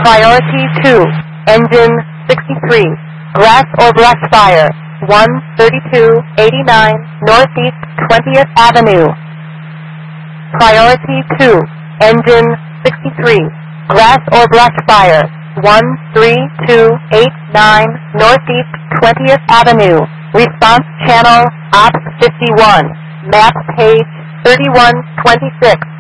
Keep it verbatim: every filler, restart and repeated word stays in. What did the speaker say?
Priority two, engine sixty-three, grass or brush fire, one thirty-two eighty-nine Northeast twentieth Avenue. Priority two, engine sixty-three, grass or brush fire, one three two eight nine Northeast twentieth Avenue. Response channel, Ops fifty-one, map page thirty-one twenty-six.